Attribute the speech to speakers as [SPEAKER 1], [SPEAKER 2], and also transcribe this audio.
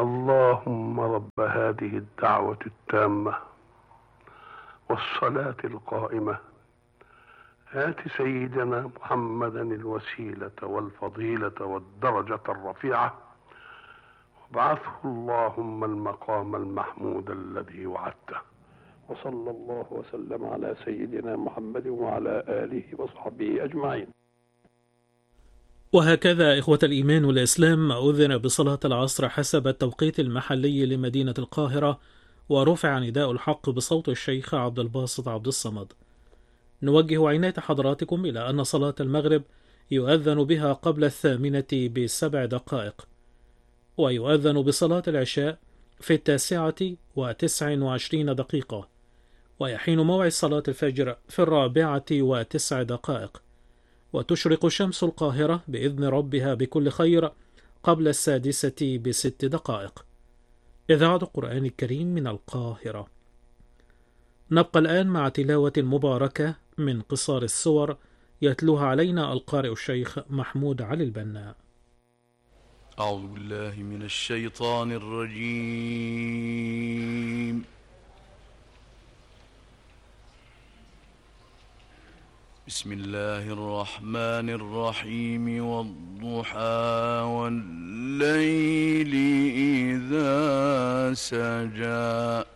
[SPEAKER 1] اللهم رب هذه الدعوة التامة والصلاة القائمة آت سيدنا محمدا الوسيلة والفضيلة والدرجة الرفيعة وابعثه اللهم المقام المحمود الذي وعدته. وصلى الله وسلم على سيدنا محمد وعلى آله وصحبه أجمعين.
[SPEAKER 2] وهكذا إخوة الإيمان والإسلام أذن بصلاة العصر حسب التوقيت المحلي لمدينة القاهرة، ورفع نداء الحق بصوت الشيخ عبد الباسط عبد الصمد. نوجه عناية حضراتكم إلى أن صلاة المغرب يؤذن بها قبل 8 ب7 دقائق، ويؤذن بصلاة العشاء في 9:29 ويحين موعد صلاة الفجر في 4:09، وتشرق شمس القاهرة بإذن ربها بكل خير قبل 6:06. إذاعة القرآن الكريم من القاهرة. نبقى الآن مع تلاوة مباركة من قصار السور يتلوها علينا القارئ الشيخ محمود علي البنا.
[SPEAKER 3] أعوذ بالله من الشيطان الرجيم. بسم الله الرحمن الرحيم. والضحى والليل إذا سجى